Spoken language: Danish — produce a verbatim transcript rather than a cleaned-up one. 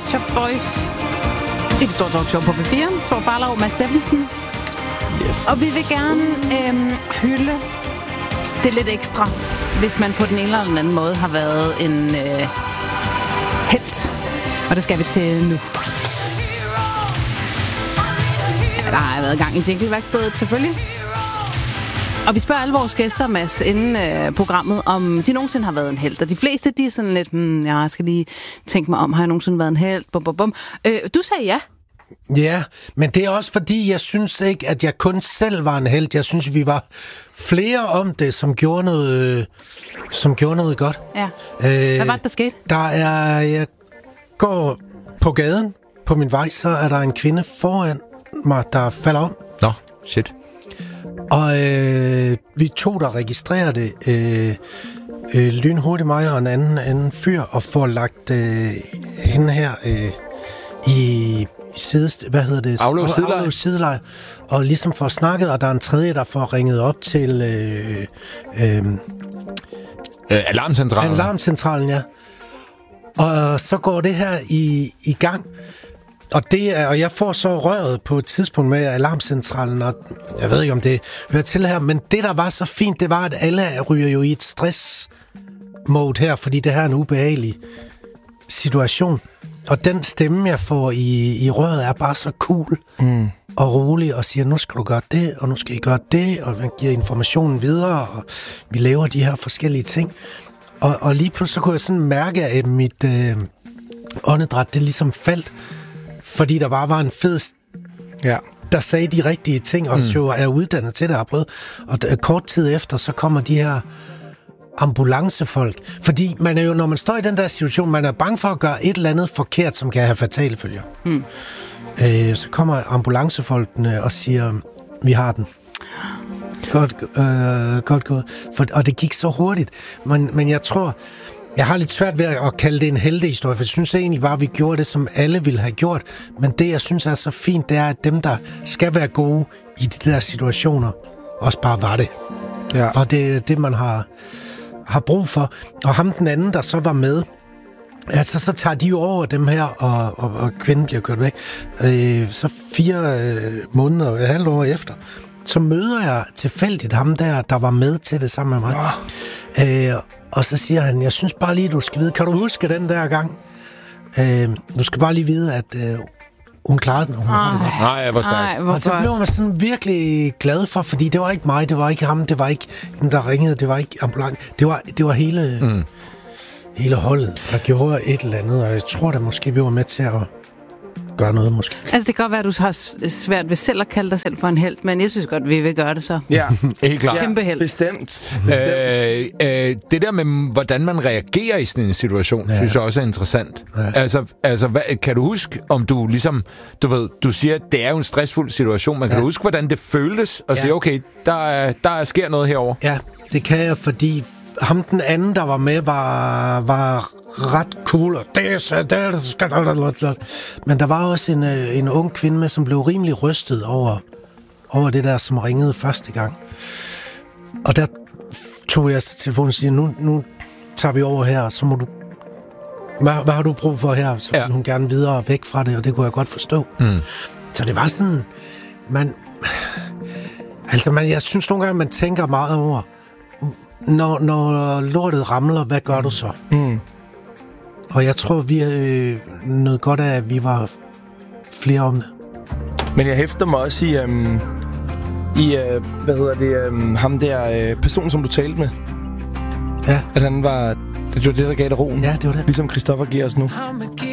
Shop Boys. Et stort talkshow på P fire. Thor Barlov, Mads Steffensen. Yes. Og vi vil gerne øhm, hylde det lidt ekstra, hvis man på den ene eller den anden måde har været en øh, helt. Og det skal vi til nu. Ja, der har været gang i jingleværkstedet, selvfølgelig. Og vi spørger alle vores gæster, Mads, inden øh, programmet, om de nogensinde har været en helt. Og de fleste, de er sådan lidt, hmm, ja, jeg skal lige tænke mig om, har jeg nogensinde været en helt? Bum, bum, bum. Øh, du sagde ja. Ja, men det er også fordi, jeg synes ikke, at jeg kun selv var en helt. Jeg synes, vi var flere om det, som gjorde noget, som gjorde noget godt. Ja. Øh, Hvad var det, der skete? Der er, jeg går på gaden på min vej, så er der en kvinde foran mig, der falder om. Nå, shit. Og øh, vi to, der registrerer det, øh, øh, lynhurtigt mig og en anden, anden fyr, og får lagt øh, hende her øh, i sidest, hvad hedder det? Afløs sideleje. sideleje. Og ligesom får snakket, og der er en tredje, der får ringet op til øh, øh, øh, alarmcentralen. Alarmcentralen, ja. Og så går det her i, i gang. Og, det er, og jeg får så røret på et tidspunkt med alarmcentralen, og jeg ved ikke, om det hører til her, men det, der var så fint, det var, at alle ryger jo i et stress-mode her, fordi det her er en ubehagelig situation. Og den stemme, jeg får i, i røret, er bare så cool mm. og rolig, og siger, nu skal du gøre det, og nu skal I gøre det, og man giver informationen videre, og vi laver de her forskellige ting. Og, og lige pludselig så kunne jeg sådan mærke, at mit øh, åndedræt, det ligesom faldt, fordi der bare var en fed, ja. der sagde de rigtige ting, og mm. jo er uddannet til det, og prøvet. Og der, kort tid efter, så kommer de her ambulancefolk. Fordi man er jo, når man står i den der situation, man er bange for at gøre et eller andet forkert, som kan have fatale følger. Mm. Øh, så kommer ambulancefolkene og siger, vi har den. Godt, øh, godt gået. For, og det gik så hurtigt. Men, men jeg tror, jeg har lidt svært ved at kalde det en heltehistorie, for jeg synes egentlig bare, at vi gjorde det, som alle ville have gjort. Men det, jeg synes er så fint, det er, at dem, der skal være gode i de der situationer, også bare var det. Ja. Og det er det, man har, har brug for. Og ham den anden, der så var med, altså så tager de jo over dem her, og, og, og kvinden bliver kørt væk. Øh, så fire øh, måneder, et halvt år efter, så møder jeg tilfældigt ham der, der var med til det sammen med mig. Øh, og så siger han, jeg synes bare lige, du skal vide, kan du huske den der gang? Øh, du skal bare lige vide, at øh, hun klarede den, og hun har det godt. Nej, jeg var stærk. Og så blev man sådan virkelig glad for, fordi det var ikke mig, det var ikke ham, det var ikke den, der ringede, det var ikke ambulant. Det var, det var hele, mm. hele holdet, der gjorde et eller andet, og jeg tror da måske, vi var med til at gøre noget, måske. Altså, det kan godt være, at du har svært ved selv at kalde dig selv for en helt, men jeg synes godt, vi vil gøre det så. Ja, helt klart. Kæmpe helt. Bestemt. Bestemt. Øh, øh, det der med, hvordan man reagerer i sådan en situation, ja. synes jeg også er interessant. Ja. Altså, altså hvad, kan du huske, om du ligesom, du ved, du siger, at det er jo en stressfuld situation, men kan ja. du huske, hvordan det føltes, og ja. sige, okay, der, er, der sker noget herover. Ja, det kan jeg, fordi ham den anden, der var med, var, var ret cool, og det, det skal... Men der var også en, en ung kvinde med, som blev rimelig rystet over, over det der, som ringede første gang. Og der tog jeg så telefonen og siger, nu, nu tager vi over her, så må du... Hvad, hvad har du brug for her? Så ville ja. hun gerne videre væk fra det, og det kunne jeg godt forstå. Mm. Så det var sådan... Man, altså, man, jeg synes nogle gange, man tænker meget over... Når, når lortet ramler, hvad gør du så? Mm. Og jeg tror, vi øh, noget godt af, at vi var flere om det. Men jeg hæfter mig også i, øhm, i øh, hvad hedder det, øhm, ham der øh, person, som du talte med. Ja. At han var, det var det, der gav dig roen. Ja, det var det. Ligesom Christoffer giver os nu.